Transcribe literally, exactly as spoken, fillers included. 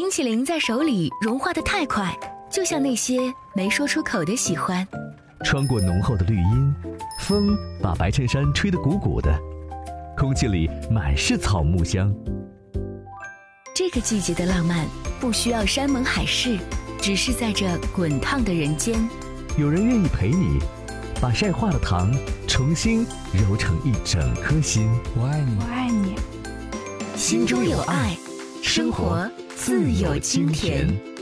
冰淇淋在手里融化得太快，就像那些没说出口的喜欢。 穿过浓厚的绿荫，风把白衬衫吹得鼓鼓的，空气里满是草木香。 这个季节的浪漫不需要山盟海誓，只是在这滚烫的人间， 有人愿意陪你，把晒化的糖重新揉成一整颗心。 我爱你， 我爱你， 心中有爱，生活自有清甜。